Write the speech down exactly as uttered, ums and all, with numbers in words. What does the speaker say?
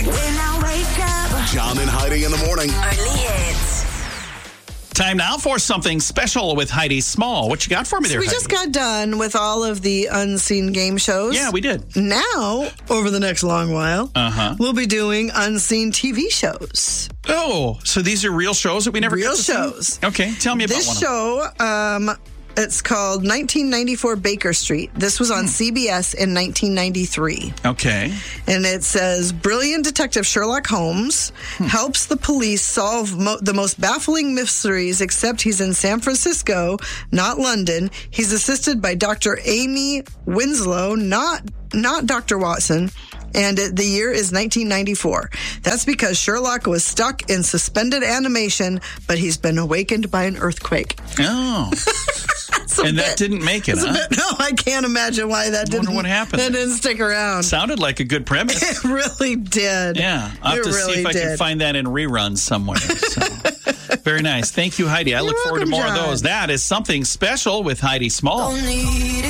Correct. When I wake up. John and Heidi in the morning. Early hits. Time now for something special with Heidi Small. What you got for me there, We Heidi? just got done with all of the unseen game shows. Yeah, we did. Now, over the next long while, Uh-huh. we'll be doing unseen T V shows. Oh, so these are real shows that we never Real get to see? shows. Okay, tell me about This one show, um, it's called nineteen ninety-four Baker Street. This was on C B S in nineteen ninety-three. of them. Okay. And it says, brilliant detective Sherlock Holmes Hmm. helps the police solve mo- the most baffling mysteries, except he's in San Francisco, not London. He's assisted by Doctor Amy Winslow, not not Doctor Watson. And it, the year is nineteen ninety-four. That's because Sherlock was stuck in suspended animation, but he's been awakened by an earthquake. Oh. a And that bit- didn't make it, It's a huh? bit- no, I can't imagine why that Wonder didn't. what happened That there. didn't stick around. Sounded like a good premise. It really did. Yeah, I'll have It to really see if I did. can find that in reruns somewhere. So. Very nice. Thank you, Heidi. I You're look forward to welcome, more John. of those. That is something special with Heidi Small. Don't need it.